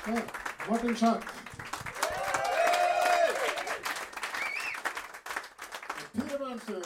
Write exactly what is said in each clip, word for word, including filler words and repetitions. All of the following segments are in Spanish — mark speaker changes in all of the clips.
Speaker 1: Oh, Martin Schack. Peter Manson.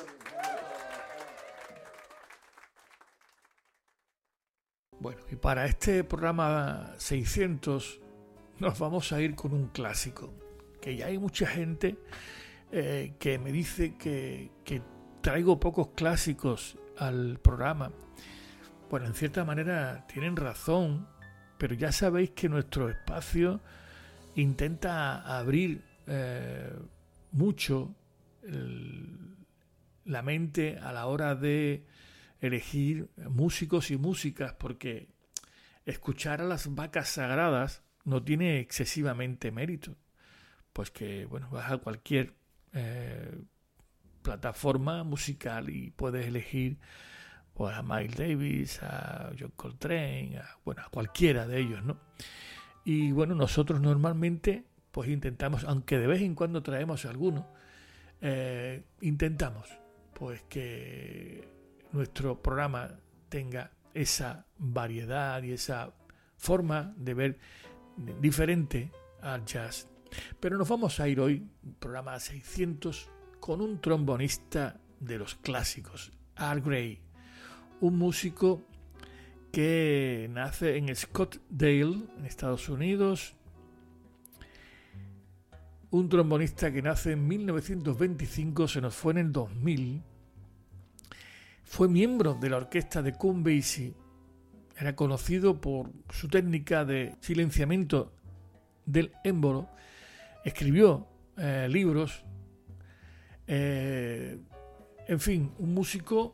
Speaker 2: Bueno, y para este programa seiscientos nos vamos a ir con un clásico, que ya hay mucha gente eh, que me dice que, que traigo pocos clásicos al programa. Bueno, en cierta manera tienen razón, pero ya sabéis que nuestro espacio intenta abrir eh, mucho el, la mente a la hora de elegir músicos y músicas, porque escuchar a las vacas sagradas no tiene excesivamente mérito. Pues que, bueno, vas a cualquier eh, plataforma musical y puedes elegir pues, a Miles Davis, a John Coltrane, a, bueno, a cualquiera de ellos, ¿no? Y bueno, nosotros normalmente pues intentamos, aunque de vez en cuando traemos alguno, eh, intentamos pues que nuestro programa tenga esa variedad y esa forma de ver diferente al jazz. Pero nos vamos a ir hoy, programa seiscientos, con un trombonista de los clásicos, Earl Gray, un músico que nace en Scottsdale, en Estados Unidos, un trombonista que nace en mil novecientos veinticinco, se nos fue en el dos mil, fue miembro de la orquesta de Count Basie, era conocido por su técnica de silenciamiento del émbolo, escribió eh, libros, eh, en fin, un músico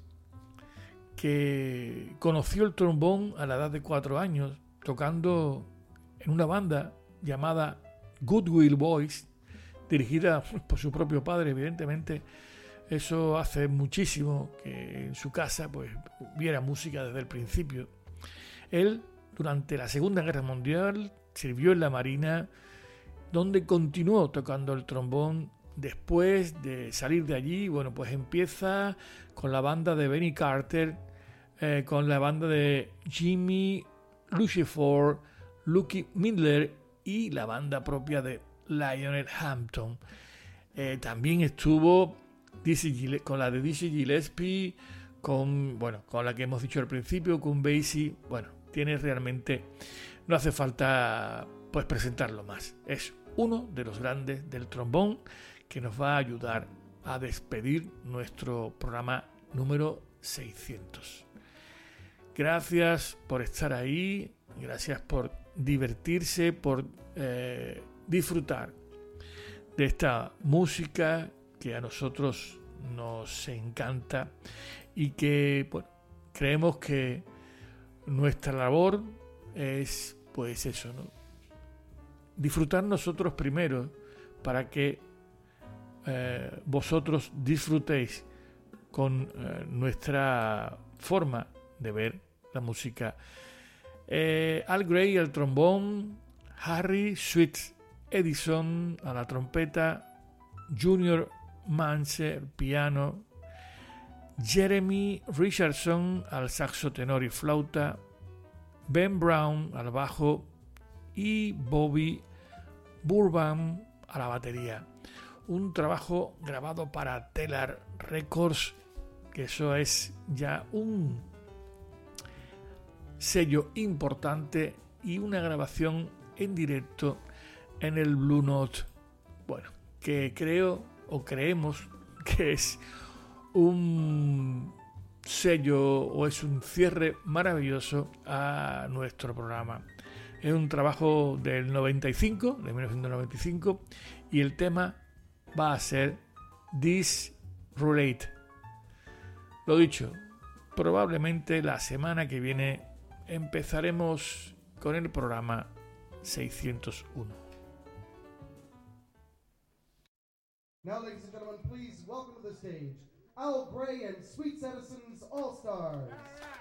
Speaker 2: que conoció el trombón a la edad de cuatro años, tocando en una banda llamada Goodwill Boys, dirigida por su propio padre, evidentemente. Eso hace muchísimo que en su casa pues hubiera música desde el principio. Él, durante la Segunda Guerra Mundial, sirvió en la Marina, donde continuó tocando el trombón. Después de salir de allí, bueno, pues empieza con la banda de Benny Carter, eh, con la banda de Jimmy Lucifer, Lucky Midler y la banda propia de Lionel Hampton. Eh, también estuvo Dizzy Gille- con la de Dizzy Gillespie, con, bueno, con la que hemos dicho al principio, con Basie. Bueno, tiene realmente, no hace falta pues presentarlo más. Es uno de los grandes del trombón que nos va a ayudar a despedir nuestro programa número seiscientos. Gracias por estar ahí, gracias por divertirse, por eh, disfrutar de esta música que a nosotros nos encanta y que, bueno, creemos que nuestra labor es pues eso, ¿no? Disfrutar nosotros primero para que eh, vosotros disfrutéis con eh, nuestra forma de ver la música. eh, Earl Gray al trombón, Harry Sweet Edison a la trompeta, Junior Mance al piano, Jeremy Richardson al saxo tenor y flauta, Ben Brown al bajo y Bobby Burbank a la batería. Un trabajo grabado para Telar Records, que eso es ya un sello importante, y una grabación en directo en el Blue Note. Bueno, que creo o creemos que es un sello o es un cierre maravilloso a nuestro programa. Es un trabajo del noventa y cinco, de mil novecientos noventa y cinco, y el tema va a ser This Roulette. Lo dicho, probablemente la semana que viene empezaremos con el programa seiscientos uno.
Speaker 3: Now, ladies and gentlemen, please welcome to the stage Earl Gray and Sweet Edison's All-Stars.